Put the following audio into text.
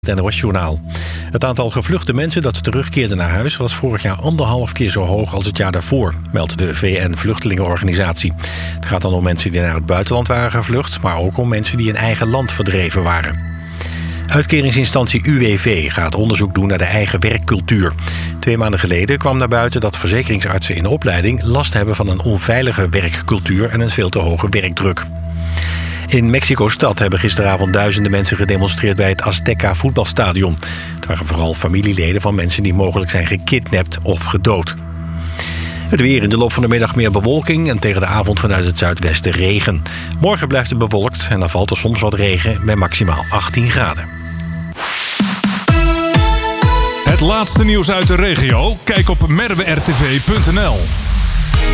Het NOS-journaal. Het aantal gevluchte mensen dat terugkeerde naar huis was vorig jaar 1,5 keer zo hoog als het jaar daarvoor, meldt de VN-vluchtelingenorganisatie. Het gaat dan om mensen die naar het buitenland waren gevlucht, maar ook om mensen die in eigen land verdreven waren. Uitkeringsinstantie UWV gaat onderzoek doen naar de eigen werkcultuur. 2 maanden geleden kwam naar buiten dat verzekeringsartsen in opleiding last hebben van een onveilige werkcultuur en een veel te hoge werkdruk. In Mexico-stad hebben gisteravond duizenden mensen gedemonstreerd bij het Azteca voetbalstadion. Het waren vooral familieleden van mensen die mogelijk zijn gekidnapt of gedood. Het weer: in de loop van de middag meer bewolking en tegen de avond vanuit het zuidwesten regen. Morgen blijft het bewolkt en dan valt er soms wat regen bij maximaal 18 graden. Het laatste nieuws uit de regio? Kijk op merwertv.nl.